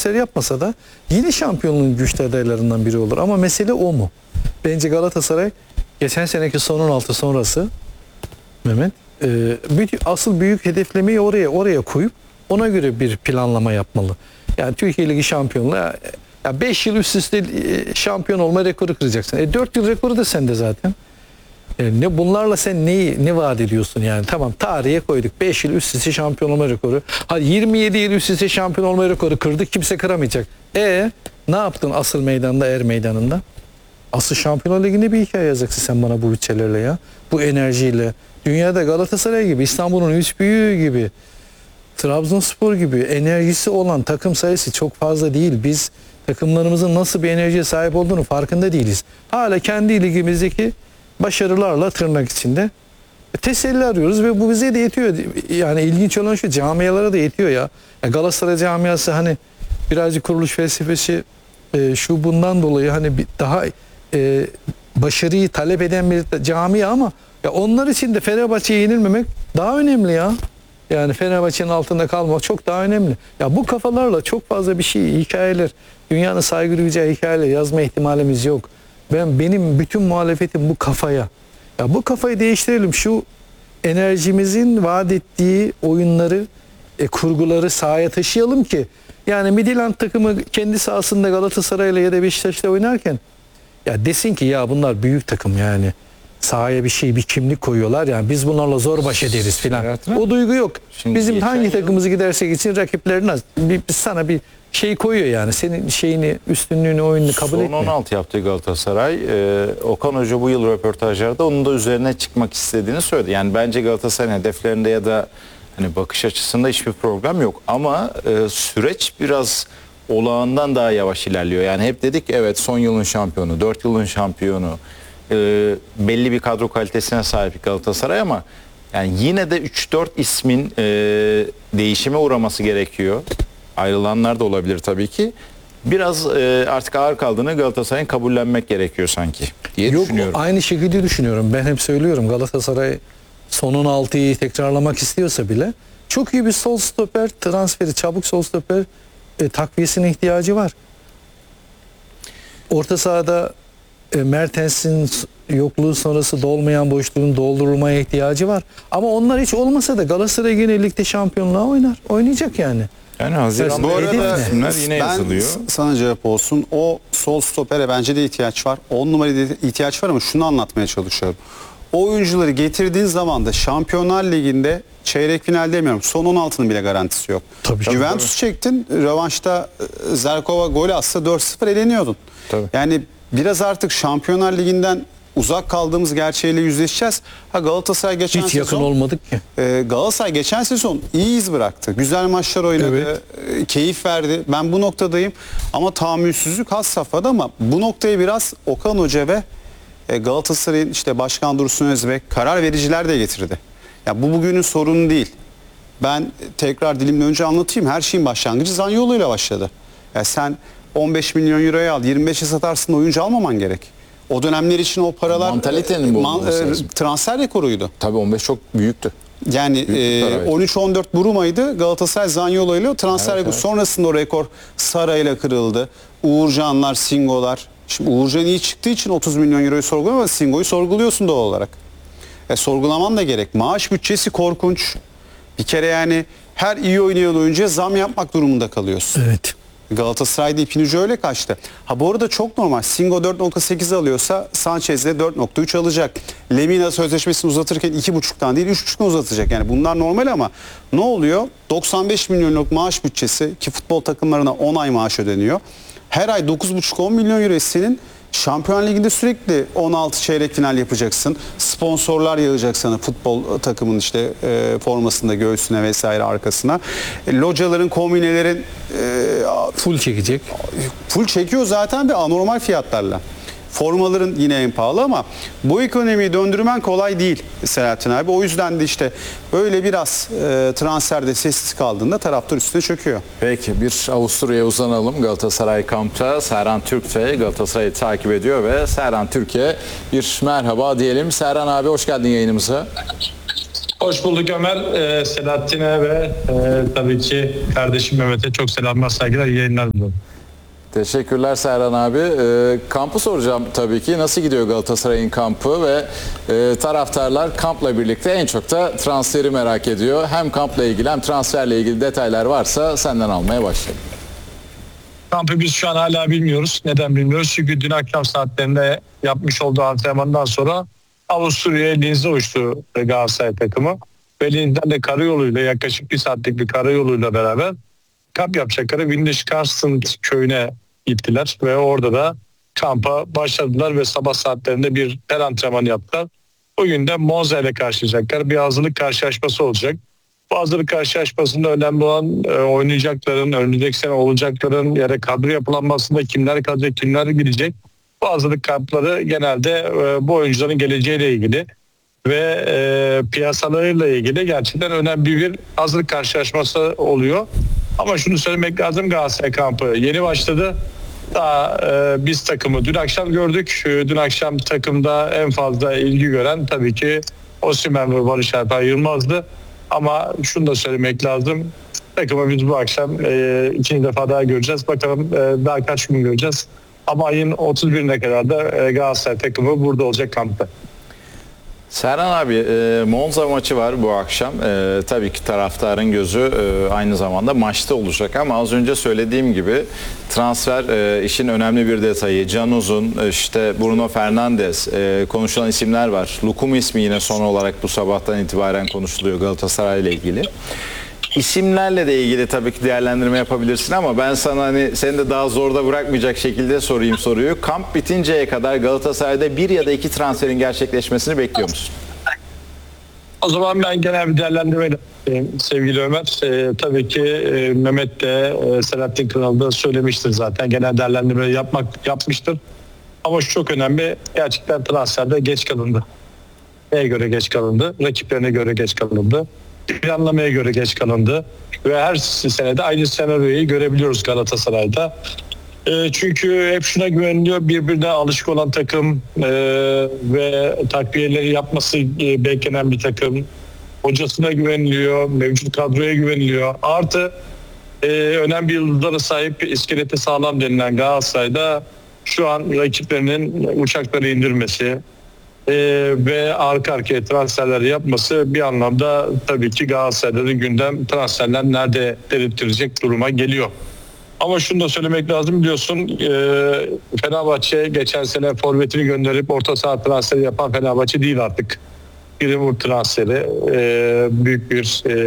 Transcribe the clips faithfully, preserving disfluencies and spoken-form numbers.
transfer yapmasa da yine şampiyonluğun güçlü adaylarından biri olur. Ama mesele o mu? Bence Galatasaray geçen seneki son on altı sonrası Mehmet e, bütün, asıl büyük hedeflemeyi oraya oraya koyup ona göre bir planlama yapmalı. Yani Türkiye Ligi şampiyonluğu ya beş yıl üst üste şampiyon olma rekoru kıracaksın. E dört yıl rekoru da sende zaten. E ne bunlarla sen neyi ne vaat ediyorsun yani? Tamam, tarihe koyduk. beş yıl üst üste şampiyon olma rekoru. Hadi yirmi yedi yıl üst üste şampiyon olma rekoru kırdık. Kimse kıramayacak. E ne yaptın asıl meydanda, er meydanında? Asıl Şampiyonlar Ligi'nde bir hikaye yazacaksın sen bana bu bütçelerle ya. Bu enerjiyle. Dünyada Galatasaray gibi, İstanbul'un üç büyüğü gibi, Trabzonspor gibi enerjisi olan takım sayısı çok fazla değil. Biz takımlarımızın nasıl bir enerjiye sahip olduğunu farkında değiliz. Hala kendi ligimizdeki başarılarla tırnak içinde teselli arıyoruz ve bu bize de yetiyor. Yani ilginç olan şu, camialara da yetiyor ya. ya Galatasaray camiası hani birazcık kuruluş felsefesi e, şu bundan dolayı hani bir daha e, başarıyı talep eden bir camia ama ya onlar için de Fenerbahçe'ye yenilmemek daha önemli ya. Yani Fenerbahçe'nin altında kalmak çok daha önemli. Ya bu kafalarla çok fazla bir şey, hikayeler, dünyanın saygı duyacağı hikayeler yazma ihtimalimiz yok. Ben benim bütün muhalefetim bu kafaya. Ya bu kafayı değiştirelim. Şu enerjimizin vaat ettiği oyunları, e, kurguları sahaya taşıyalım ki yani Midtjylland takımı kendi sahasında Galatasaray'la ya da Beşiktaş'la oynarken ya desin ki ya bunlar büyük takım yani. Sahaya bir şey, bir kimlik koyuyorlar yani biz bunlarla zor baş ederiz filan. O duygu yok. Şimdi bizim hangi yıl... takımımızı gidersek için rakiplerine bir, bir sana bir şey koyuyor yani. Senin şeyini, üstünlüğünü, oyununu kabul etmiyor. Son on altı yaptı Galatasaray. Ee, Okan Hoca bu yıl röportajlarda onun da üzerine çıkmak istediğini söyledi. Yani bence Galatasaray'ın hedeflerinde ya da hani bakış açısında hiçbir problem yok. Ama e, süreç biraz olağandan daha yavaş ilerliyor. Yani hep dedik evet son yılın şampiyonu, dört yılın şampiyonu. E, belli bir kadro kalitesine sahip Galatasaray ama yani yine de üç dört ismin e, değişime uğraması gerekiyor. Ayrılanlar da olabilir tabii ki. Biraz e, artık ağır kaldığını Galatasaray'ın kabullenmek gerekiyor sanki diye Yok, düşünüyorum. Aynı şekilde düşünüyorum. Ben hep söylüyorum Galatasaray son on altıyı tekrarlamak istiyorsa bile çok iyi bir sol stoper transferi, çabuk sol stoper e, takviyesine ihtiyacı var. Orta sahada e, Mertens'in yokluğu sonrası dolmayan boşluğun doldurulmaya ihtiyacı var. Ama onlar hiç olmasa da Galatasaray yine ligde şampiyonluğa oynar. Oynayacak yani. Yani Haziran'da Bu arada isimler yine ben yazılıyor. sana cevap olsun. O sol stopere bence de ihtiyaç var. on numaraya da ihtiyaç var ama şunu anlatmaya çalışıyorum. O oyuncuları getirdiğin zaman da Şampiyonlar Ligi'nde çeyrek final demiyorum. Son on altının bile garantisi yok. Tabii, tabii, Juventus tabii. çektin. Rövanşta Zerkova gol atsa dört sıfır eleniyordun. Tabii. Yani biraz artık Şampiyonlar Ligi'nden uzak kaldığımız gerçeğiyle yüzleşeceğiz. Ha Galatasaray geçen Hiç sezon yakın olmadık ki. e, Galatasaray geçen sezon iyi iz bıraktı. Güzel maçlar oynadı. Evet. e, keyif verdi. Ben bu noktadayım. Ama tahammülsüzlük has safhada ama bu noktayı biraz Okan Hoca ve e, Galatasaray'ın işte Başkan Dursun Özbek karar vericiler de getirdi. Ya bu bugünün sorunu değil. Ben tekrar dilimle önce anlatayım. Her şeyin başlangıcı Zaniolo ile başladı. Ya sen on beş milyon euroya al, yirmi beşe satarsın, oyuncu almaman gerek. O dönemler için o paralar Mantalitenin bu olması lazım. transfer rekoruydu. Tabii on beş çok büyüktü. Yani e, on üç on dört Buruma'ydı. Galatasaray Zaniolo ile o transfer Evet, rekoru. evet. Sonrasında o rekor Sara ile kırıldı. Uğurcanlar, Singo'lar. Şimdi Uğurcan iyi çıktığı için otuz milyon euroyu sorguluyor ama Singo'yu sorguluyorsun doğal olarak. E, sorgulaman da gerek. Maaş bütçesi korkunç. Bir kere yani her iyi oynayan oyuncuya zam yapmak durumunda kalıyorsun. Evet. Galatasaray'da ipin ucu öyle kaçtı. Ha bu arada çok normal. Singo dört nokta sekiz alıyorsa Sanchez de dört nokta üç alacak. Lemina sözleşmesini uzatırken iki buçuktan değil üç buçuktan uzatacak. Yani bunlar normal ama ne oluyor? doksan beş milyonluk maaş bütçesi ki futbol takımlarına on ay maaş ödeniyor. Her ay dokuz buçuk on milyon euro senin Şampiyon Ligi'nde sürekli on altı çeyrek final yapacaksın. Sponsorlar yağacak sana futbol takımın işte e, formasında göğsüne vesaire arkasına. E, locaların, kombinelerin e, Full çekecek. full çekiyor zaten ve anormal fiyatlarla. Formaların yine en pahalı ama bu ekonomiyi döndürmen kolay değil Selahattin abi. O yüzden de işte böyle biraz e, transferde sessiz kaldığında taraftar üstüne çöküyor. Peki bir Avusturya'ya uzanalım. Galatasaray kampta Serhan Türk de Galatasaray'ı takip ediyor ve Serhan Türk'e bir merhaba diyelim. Serhan abi hoş geldin yayınımıza. Hoş bulduk Ömer. Ee, Selahattin'e ve e, tabii ki kardeşim Mehmet'e çok selamlar, saygılar, iyi yayınlar diliyorum. Teşekkürler Serhan abi. E, kampı soracağım tabii ki. Nasıl gidiyor Galatasaray'ın kampı ve e, taraftarlar kampla birlikte en çok da transferi merak ediyor. Hem kampla ilgili hem transferle ilgili detaylar varsa senden almaya başlayalım. Kampı biz şu an hala bilmiyoruz. Neden bilmiyoruz? Çünkü dün akşam saatlerinde yapmış olduğu antrenmandan sonra Avusturya'ya Linz'e uçtu Galatasaray takımı. Ve Linz'den de karayoluyla, yaklaşık bir saatlik bir karayoluyla beraber kamp yapacakları Windeskarsten köyüne gittiler. Ve orada da kampa başladılar ve sabah saatlerinde bir ter antrenmanı yaptılar. Bugün de Monza ile karşılayacaklar. Bir hazırlık karşılaşması olacak. Bu hazırlık karşılaşmasında önemli olan e, oynayacakların, önümüzdeki sene olacakların ya da kadro yapılanmasında kimler kalacak, kimler gidecek. Bu hazırlık kampları genelde e, bu oyuncuların geleceğiyle ilgili ve e, piyasalarıyla ilgili gerçekten önemli bir hazırlık karşılaşması oluyor. Ama şunu söylemek lazım, Galatasaray kampı yeni başladı. Daha e, biz takımı dün akşam gördük. E, dün akşam takımda en fazla ilgi gören tabii ki Osimhen ve Barış Alper Yılmaz'dı. Ama şunu da söylemek lazım. Takımı biz bu akşam e, ikinci defa daha göreceğiz. Bakalım e, daha kaç gün göreceğiz. Ama ayın otuz birine kadar da e, Galatasaray takımı burada olacak kampta. Serhan abi, e, Monza maçı var bu akşam. E, tabii ki taraftarın gözü e, aynı zamanda maçta olacak ama az önce söylediğim gibi transfer e, işin önemli bir detayı. Can Uzun, işte Bruno Fernandes, e, konuşulan isimler var. Lukum ismi yine son olarak bu sabahtan itibaren konuşuluyor Galatasaray ile ilgili. İsimlerle de ilgili tabii ki değerlendirme yapabilirsin ama ben sana hani seni de daha zorda bırakmayacak şekilde sorayım soruyu. Kamp bitinceye kadar Galatasaray'da bir ya da iki transferin gerçekleşmesini bekliyor musun? O zaman ben genel bir değerlendirme yapayım sevgili Ömer. E, tabii ki e, Mehmet de e, Selahattin Kınal'da söylemiştir zaten. Genel değerlendirme yapmak yapmıştır. Ama şu çok önemli. Gerçekten transferde geç kalındı. Neye göre geç kalındı? Rakiplerine göre geç kalındı. Planlamaya göre geç kalındı. Ve her senede aynı senaryoyu görebiliyoruz Galatasaray'da. E, çünkü hep şuna güveniliyor. Birbirine alışık olan takım e, ve takviyeleri yapması e, beklenen bir takım. Hocasına güveniliyor, mevcut kadroya güveniliyor. Artı e, önemli yıldızlara sahip iskeleti sağlam denilen Galatasaray'da şu an rakiplerinin uçakları indirmesi e, ve arka arkaya transferler yapması bir anlamda tabii ki Galatasaray'da gündem transferler nerede delirttirecek duruma geliyor. Ama şunu da söylemek lazım, biliyorsun e, Fenerbahçe geçen sene forvetini gönderip orta saha transferi yapan Fenerbahçe değil artık. Greenwood transferi e, büyük bir e,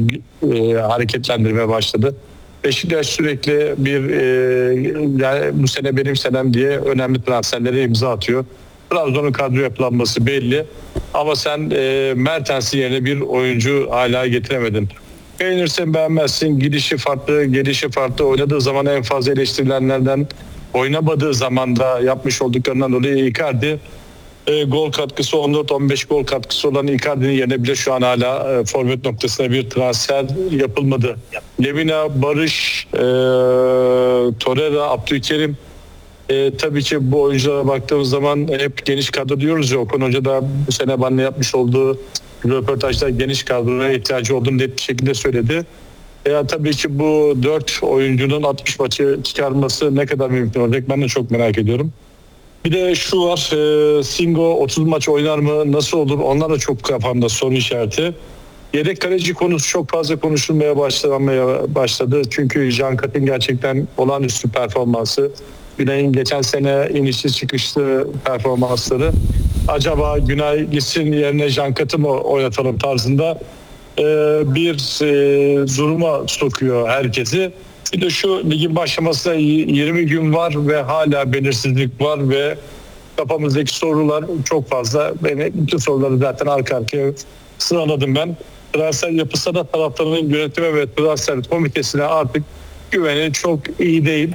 e, hareketlendirme başladı. Beşiktaş sürekli bir e, yani bu sene benim senem diye önemli transferlere imza atıyor. Trabzon'un kadro yapılanması belli. Ama sen e, Mertens'in yerine bir oyuncu hala getiremedin. Beğenirsen beğenmezsin. Gidişi farklı, gelişi farklı. Oynadığı zaman en fazla eleştirilenlerden, oynamadığı zaman da yapmış olduklarından dolayı Icardi e, gol katkısı on dört on beş gol katkısı olan Icardi'nin yerine bile şu an hala e, forvet noktasına bir transfer yapılmadı. Lemina, Barış, e, Torreira, Abdülkerim, e, tabii ki bu oyunculara baktığımız zaman hep geniş kadro diyoruz ya. Okan Hoca da bu sene benimle yapmış olduğu röportajda geniş kadroya ihtiyacı olduğunu net bir şekilde söyledi. Ya tabii ki bu dört oyuncunun altmış maçı çıkarması ne kadar mümkün olacak ben de çok merak ediyorum. Bir de şu var, e, Singo otuz maç oynar mı, nasıl olur, onlar da çok kafamda soru işareti. Yedek kaleci konusu çok fazla konuşulmaya başlamaya başladı. Çünkü Jean Kat'in gerçekten olağanüstü performansı, Günay'ın geçen sene inişli çıkışlı performansları. Acaba Günay gitsin yerine Jean Kat'ı mı oynatalım tarzında e, bir e, duruma sokuyor herkesi. Bir de şu ligin başlamasına yirmi gün var ve hala belirsizlik var ve kafamızdaki sorular çok fazla. Beni bütün soruları zaten arka arkaya sıraladım ben. Transfer yapısı da taraftarının yönetime ve transfer komitesine artık güveni çok iyi değil.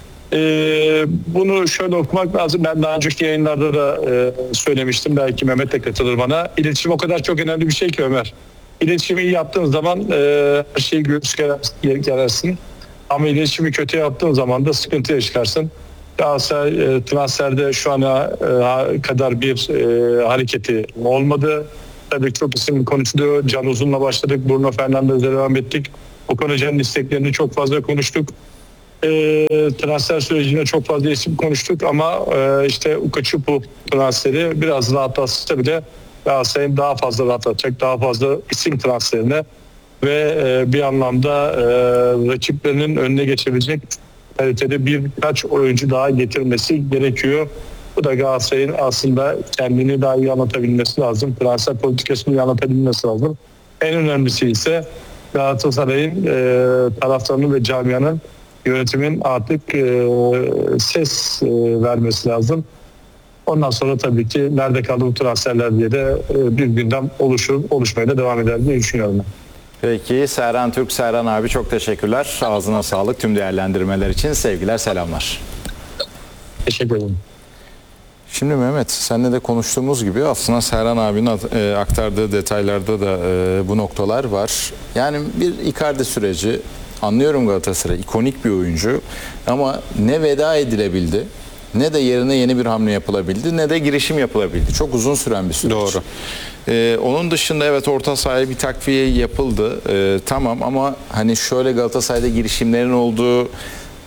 Ee, bunu şöyle okumak lazım. Ben daha önceki yayınlarda da e, söylemiştim. Belki Mehmet de katılır bana. İletişim o kadar çok önemli bir şey ki Ömer. İletişimi iyi yaptığın zaman e, her şeyi göğüs gerersin. Ama iletişimi kötü yaptığın zaman da sıkıntı yaşarsın. Galatasaray e, transferde şu ana e, kadar bir e, hareketi olmadı. tabii çok isim konuşuluyor. Can Uzun'la başladık. Bruno Fernandes'le devam ettik. Okan Hoca'nın isteklerini çok fazla konuştuk. E, transfer sürecinde çok fazla isim konuştuk ama e, işte Ukaçupu transferi biraz rahatlatsa bile Galatasaray'ın daha fazla rahatlatacak, daha fazla isim transferine ve e, bir anlamda e, rakiplerinin önüne geçebilecek kalitede birkaç oyuncu daha getirmesi gerekiyor. Bu da Galatasaray'ın aslında kendini daha iyi anlatabilmesi lazım. Transfer politikasını iyi anlatabilmesi lazım. En önemlisi ise Galatasaray'ın e, taraftarının ve camianın, yönetimin artık e, ses e, vermesi lazım. Ondan sonra tabii ki nerede kaldı bu transferler diye de e, bir gündem oluşur, oluşmaya da devam eder diye düşünüyorum ben. Peki Serhan Türk, Serhan abi çok teşekkürler. Ağzına sağlık tüm değerlendirmeler için. Sevgiler, selamlar. Teşekkür ederim. Şimdi Mehmet, seninle de konuştuğumuz gibi aslında Serhan abinin e, aktardığı detaylarda da e, bu noktalar var. Yani bir Icardi süreci, anlıyorum Galatasaray ikonik bir oyuncu ama ne veda edilebildi ne de yerine yeni bir hamle yapılabildi ne de girişim yapılabildi. Çok uzun süren bir süreç. Doğru. Ee, onun dışında evet orta sahaya bir takviye yapıldı. Ee, tamam ama hani şöyle Galatasaray'da girişimlerin olduğu, e,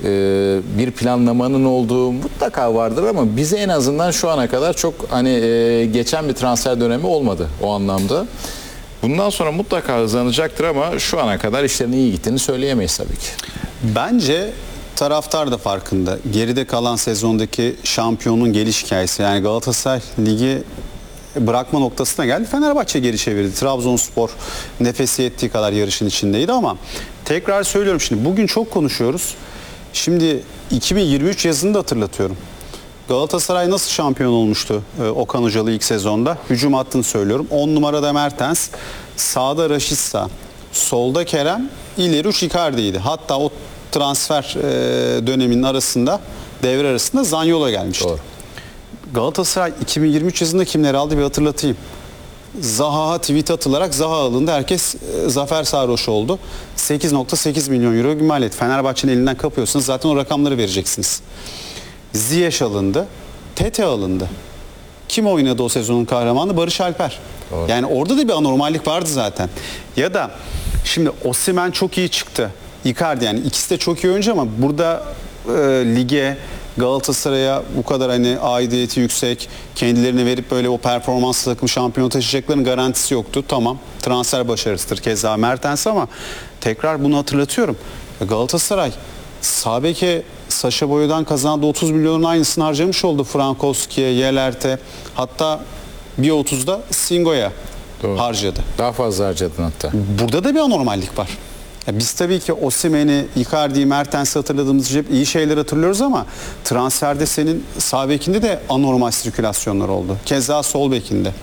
bir planlamanın olduğu mutlaka vardır ama bize en azından şu ana kadar çok hani e, geçen bir transfer dönemi olmadı o anlamda. Bundan sonra mutlaka hızlanacaktır ama şu ana kadar işlerin iyi gittiğini söyleyemeyiz tabii ki. Bence taraftar da farkında. Geride kalan sezondaki şampiyonun geliş hikayesi. Yani Galatasaray ligi bırakma noktasına geldi. Fenerbahçe geri çevirdi. Trabzonspor nefesi yettiği kadar yarışın içindeydi ama tekrar söylüyorum, şimdi bugün çok konuşuyoruz. Şimdi iki bin yirmi üç yazını da hatırlatıyorum. Galatasaray nasıl şampiyon olmuştu e, Okan Hocalı ilk sezonda? Hücum hattını söylüyorum. on numarada Mertens, sağda Raşitsa, solda Kerem, ileri üç Icardi'ydi. Hatta o transfer e, döneminin arasında, devre arasında Zaniolo gelmişti. Doğru. Galatasaray iki bin yirmi üç yazında kimleri aldı bir hatırlatayım. Zaha'ya tweet atılarak Zaha alındı. Herkes e, zafer sarhoşu oldu. sekiz nokta sekiz milyon euro bir maliyet. Fenerbahçe'nin elinden kapıyorsunuz. Zaten o rakamları vereceksiniz. Ziyech alındı. Tete alındı. Kim oynadı o sezonun kahramanı? Barış Alper. Doğru. Yani orada da bir anormallik vardı zaten. Ya da şimdi Osimhen çok iyi çıktı. Icardi, yani ikisi de çok iyi oyuncu ama burada e, lige, Galatasaray'a bu kadar hani aidiyeti yüksek, kendilerini verip böyle o performansla takım şampiyonu taşıyacaklarının garantisi yoktu. Tamam, transfer başarısıdır keza Mertens ama tekrar bunu hatırlatıyorum. Galatasaray sağ beke Sacha Boey'dan kazandığı otuz milyonun aynısını harcamış oldu Frankowski'ye, Yelert'e, hatta bir otuzda Singo'ya Doğru. harcadı. Daha fazla harcadın hatta. Burada da bir anormallik var. Ya biz tabii ki Osimhen'i, Icardi'yi, Mertens'i hatırladığımız için hep iyi şeyler hatırlıyoruz ama transferde senin sağ bekinde de anormal sirkülasyonlar oldu. Keza sol bekinde.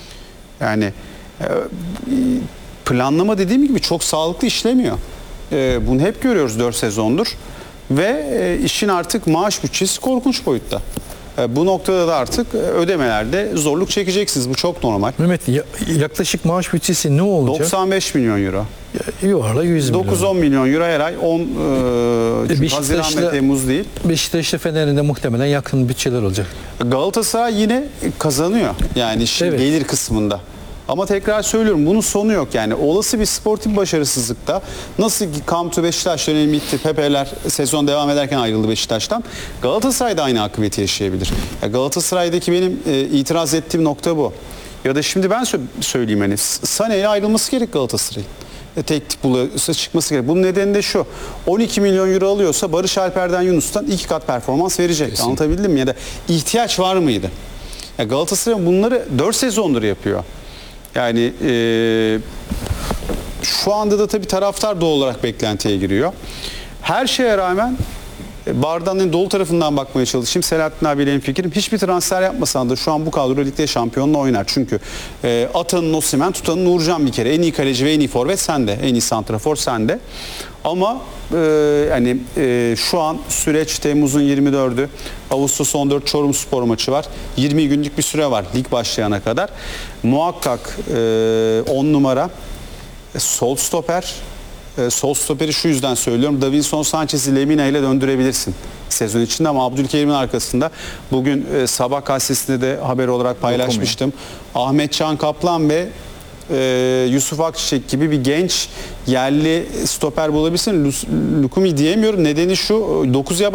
Yani e, planlama dediğim gibi çok sağlıklı işlemiyor. E, bunu hep görüyoruz dört sezondur. Ve e, işin artık maaş bütçesi korkunç boyutta. E, bu noktada da artık ödemelerde zorluk çekeceksiniz. Bu çok normal. Mehmet ya- yaklaşık maaş bütçesi ne olacak? doksan beş milyon euro. Yuvarla yüz milyon. dokuz on milyon euro her ay. on e, Beşiktaş'la- Haziran ve Temmuz değil. Beşiktaş'ta Fener'in de muhtemelen yakın bütçeler olacak. Galatasaray yine kazanıyor. Yani işin Evet. gelir kısmında. Ama tekrar söylüyorum, bunun sonu yok. Yani olası bir sportif başarısızlıkta nasıl ki Come to Beşiktaş dönemi bitti, Pepe'ler sezon devam ederken ayrıldı Beşiktaş'tan, Galatasaray da aynı akıbeti yaşayabilir. Ya Galatasaray'daki benim e, itiraz ettiğim nokta bu. Ya da şimdi ben sö- söyleyeyim, hani Sané'yle ayrılması gerek Galatasaray'ın. E, teklif bulursa çıkması gerek. Bunun nedeni de şu: on iki milyon euro alıyorsa Barış Alper'den, Yunus'tan iki kat performans verecek. Kesinlikle. Anlatabildim mi? Ya da ihtiyaç var mıydı? Ya Galatasaray bunları dört sezondur yapıyor. Yani e, şu anda da tabii taraftar doğal olarak beklentiye giriyor. Her şeye rağmen e, bardağın dolu tarafından bakmaya çalışayım. Selahattin abiyle hemfikirim. Hiçbir transfer yapmasan da şu an bu kadro ligde şampiyonla oynar. Çünkü e, atanın Osimhen, tutanın Uğurcan bir kere. En iyi kaleci ve en iyi forvet sende. En iyi santrafor sende. Ama e, yani e, şu an süreç Temmuz'un yirmi dördü. Ağustos on dört Çorumspor maçı var. yirmi günlük bir süre var lig başlayana kadar. Muhakkak on numara e, sol stoper. E, sol stoperi şu yüzden söylüyorum: Davinson Sanchez'i Lemina ile döndürebilirsin sezon içinde ama Abdülkerim'in arkasında bugün e, Sabah gazetesinde de haber olarak paylaşmıştım. Ahmet Can Kaplan ve e, Yusuf Akçiçek gibi bir genç yerli stoper bulabilirsin. Lukumi diyemiyorum. Nedeni şu, dokuz yabancı